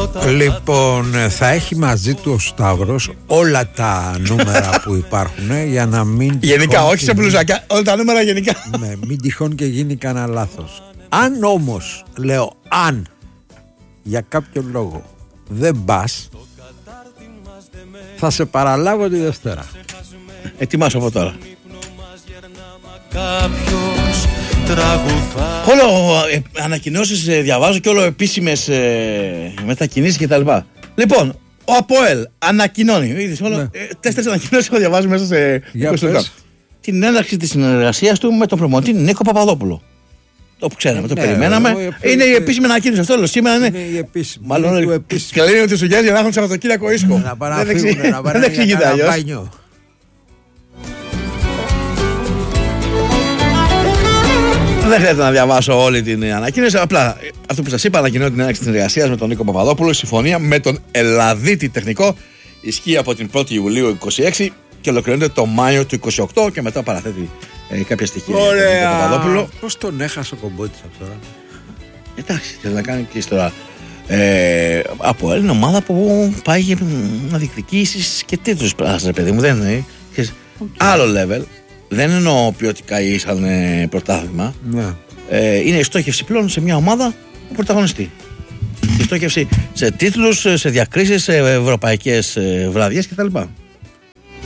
Λοιπόν, θα έχει μαζί του ο Σταύρος όλα τα νούμερα που υπάρχουν για να μην. Γενικά, όχι σε μπλουζάκια, όλα τα νούμερα γενικά. Ναι, μην τυχόν και γίνει κανένα λάθος. Αν όμως, λέω, αν για κάποιο λόγο δεν πας, θα σε παραλάβω τη Δευτέρα. Ετοιμάσω από τώρα. Όλο ανακοινώσεις διαβάζω και όλο επίσημες μετακινήσεις κτλ. Λοιπόν, ο ΑΠΟΕΛ ανακοινώνει. Είδες, όλο, 4 ανακοινώσεις έχω διαβάσει μέσα σε 20 λεπτά. Την έναρξη της συνεργασίας του με τον προμονητή Νίκο Παπαδόπουλο. Το ξέραμε, το περιμέναμε. Είναι η επίσημη ανακοίνωση. Αυτό λέω σήμερα είναι. Η επίσημη. Μάλλον και λένε ότι σου γέλει για να έχουν Σαββατοκύριακο ήσυχο. Να παραφύγουν, να πάνε για ένα μπάνιο. Δεν χρειάζεται να διαβάσω όλη την ανακοίνωση. Απλά αυτό που σας είπα, ανακοινώνει την έναρξη της συνεργασίας με τον Νίκο Παπαδόπουλο. Η συμφωνία με τον Ελλαδίτη τεχνικό ισχύει από την 1η Ιουλίου 2026 και ολοκληρώνεται το Μάιο του 2028 και μετά παραθέτει κάποια στοιχεία. Ωραία. Πώς τον έχασε ο Κομπότης αυτό τώρα? Εντάξει, θέλει να κάνει και ιστορία. Από είναι ομάδα που πάει να διεκδικήσει και τίτλους. Παιδί μου, δεν είναι. Άλλο level. Δεν εννοώ ποιοτικά ή σαν πρωτάθλημα. Ναι. Είναι η στόχευση πλέον σε μια ομάδα που πρωταγωνιστεί. Η στόχευση σε τίτλους, σε διακρίσεις, σε ευρωπαϊκές βραδιές κτλ.